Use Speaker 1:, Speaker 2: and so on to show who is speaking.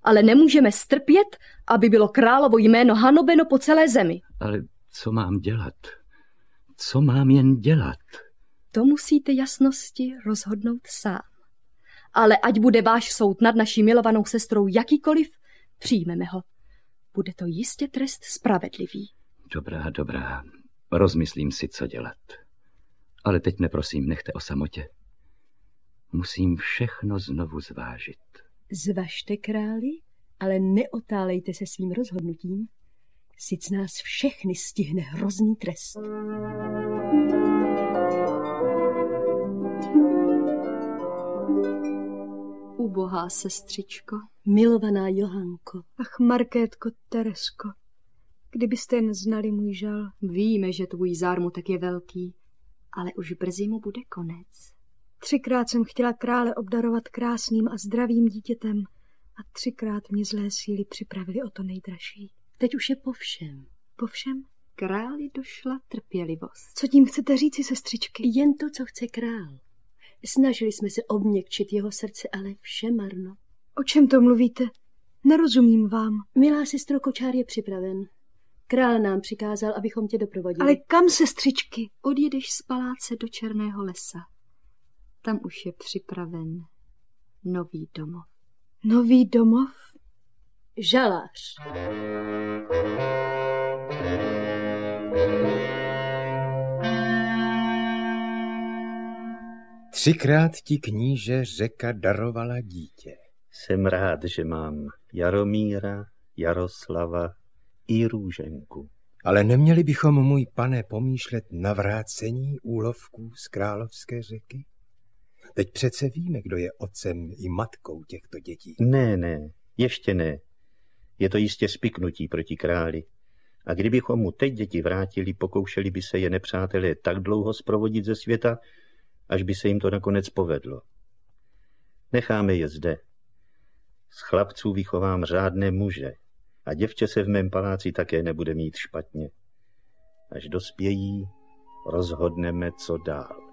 Speaker 1: ale nemůžeme strpět, aby bylo královo jméno hanobeno po celé zemi.
Speaker 2: Ale co mám dělat? Co mám jen dělat?
Speaker 1: To musíte jasnosti rozhodnout sám. Ale ať bude váš soud nad naší milovanou sestrou jakýkoliv, přijmeme ho. Bude to jistě trest spravedlivý.
Speaker 2: Dobrá. Rozmyslím si, co dělat. Ale teď prosím, nechte o samotě. Musím všechno znovu zvážit.
Speaker 3: Zvažte, králi, ale neotálejte se svým rozhodnutím. Sic nás všechny stihne hrozný trest.
Speaker 1: Ubohá sestřičko.
Speaker 3: Milovaná Johanko.
Speaker 4: Ach, Markétko, Teresko, kdybyste jen znali můj žal.
Speaker 1: Víme, že tvůj zármutek je velký, ale už brzy mu bude konec.
Speaker 4: 3krát jsem chtěla krále obdarovat krásným a zdravým dítětem a 3krát mě zlé síly připravili o to nejdražší.
Speaker 3: Teď už je po všem.
Speaker 4: Po všem?
Speaker 1: Králi došla trpělivost.
Speaker 4: Co tím chcete říci, sestřičky?
Speaker 3: Jen to, co chce král. Snažili jsme se obměkčit jeho srdce, ale vše marno.
Speaker 4: O čem to mluvíte? Nerozumím vám.
Speaker 3: Milá sestro, kočár je připraven. Král nám přikázal, abychom tě doprovodili.
Speaker 4: Ale kam, sestřičky?
Speaker 1: Odjedeš z paláce do Černého lesa. Tam už je připraven nový domov.
Speaker 4: Nový domov?
Speaker 3: Žalář.
Speaker 5: Třikrát ti, kníže, řeka darovala dítě.
Speaker 6: Jsem rád, že mám Jaromíra, Jaroslava i Růženku.
Speaker 5: Ale neměli bychom, můj pane, pomýšlet na vrácení úlovků z královské řeky? Teď přece víme, kdo je otcem i matkou těchto dětí.
Speaker 6: Ne, ještě ne. Je to jistě spiknutí proti králi. A kdybychom mu teď děti vrátili, pokoušeli by se je nepřátelé tak dlouho zprovodit ze světa, až by se jim to nakonec povedlo. Necháme je zde. Z chlapců vychovám řádné muže a děvče se v mém paláci také nebude mít špatně. Až dospějí, rozhodneme, co dál.